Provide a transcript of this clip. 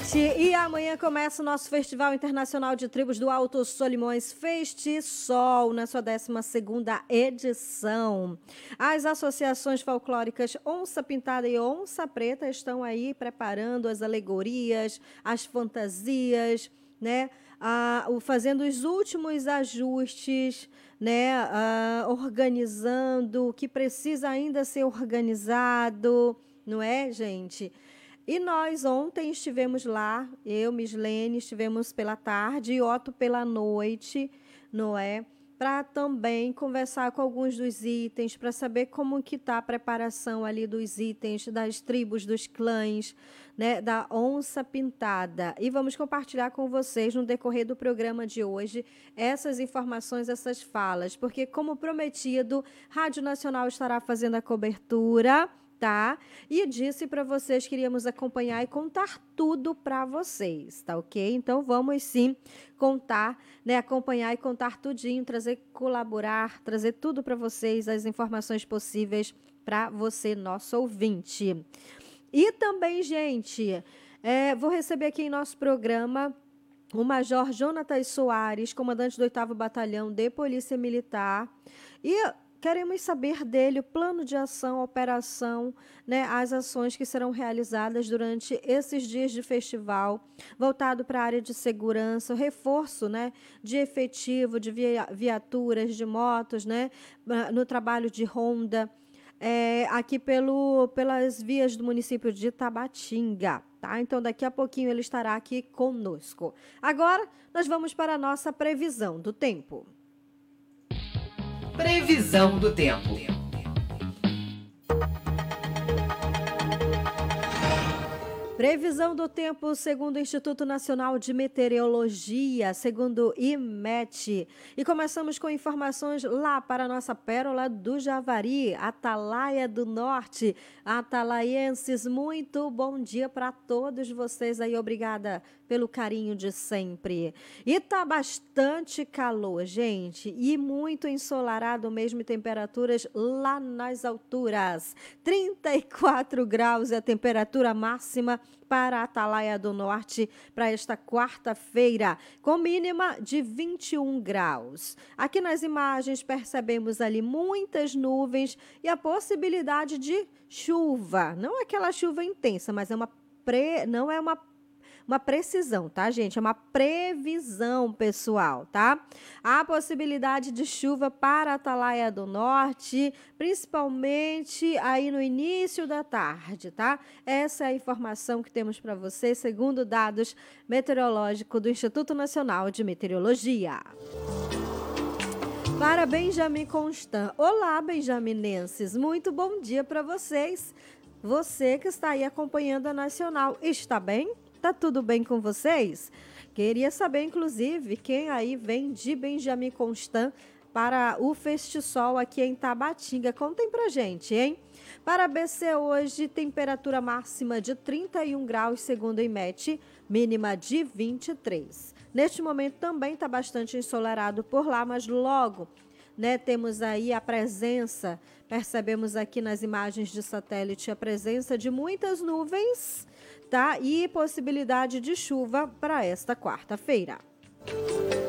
gente, e amanhã começa o nosso Festival Internacional de Tribos do Alto Solimões Festisol, na sua 12ª edição. As associações folclóricas Onça Pintada e Onça Preta estão aí preparando as alegorias, as fantasias, né? Fazendo os últimos ajustes, né? Organizando o que precisa ainda ser organizado, não é, gente? E nós ontem estivemos lá, eu, Mislene, estivemos pela tarde e Otto pela noite, não é? Para também conversar com alguns dos itens, para saber como que está a preparação ali dos itens, das tribos, dos clãs, né, da Onça Pintada. E vamos compartilhar com vocês, no decorrer do programa de hoje, essas informações, essas falas, porque, como prometido, Rádio Nacional estará fazendo a cobertura, tá? E disse para vocês que iríamos acompanhar e contar tudo para vocês, tá ok? Então vamos sim contar, né? Acompanhar e contar tudinho, colaborar, trazer tudo para vocês, as informações possíveis para você, nosso ouvinte. E também, gente, vou receber aqui em nosso programa o Major Jonatas Soares, comandante do 8º Batalhão de Polícia Militar. E queremos saber dele o plano de ação, operação, né, as ações que serão realizadas durante esses dias de festival, voltado para a área de segurança, o reforço, né, de efetivo, de viaturas, de motos, né, no trabalho de ronda, aqui pelas vias do município de Tabatinga. Tá? Então, daqui a pouquinho ele estará aqui conosco. Agora, nós vamos para a nossa previsão do tempo. Previsão do tempo. Previsão do tempo segundo o Instituto Nacional de Meteorologia, segundo o IMET. E começamos com informações lá para a nossa pérola do Javari, Atalaia do Norte. Atalaienses, muito bom dia para todos vocês aí. Obrigada pelo carinho de sempre. E tá bastante calor, gente, e muito ensolarado mesmo, temperaturas lá nas alturas. 34 graus é a temperatura máxima para a Atalaia do Norte para esta quarta-feira, com mínima de 21 graus. Aqui nas imagens percebemos ali muitas nuvens e a possibilidade de chuva. Não aquela chuva intensa, mas não é uma precisão, tá, gente? É uma previsão, pessoal, tá? Há possibilidade de chuva para a Atalaia do Norte, principalmente aí no início da tarde, tá? Essa é a informação que temos para vocês, segundo dados meteorológicos do Instituto Nacional de Meteorologia. Para Benjamin Constant. Olá, benjaminenses. Muito bom dia para vocês. Você que está aí acompanhando a Nacional, está bem? Tá tudo bem com vocês? Queria saber, inclusive, quem aí vem de Benjamin Constant para o Festisol aqui em Tabatinga. Contem pra gente, hein? Para BC hoje, temperatura máxima de 31 graus, segundo o IMET, mínima de 23. Neste momento também está bastante ensolarado por lá, mas logo, né, temos aí a presença, percebemos aqui nas imagens de satélite, a presença de muitas nuvens, tá? E possibilidade de chuva para esta quarta-feira.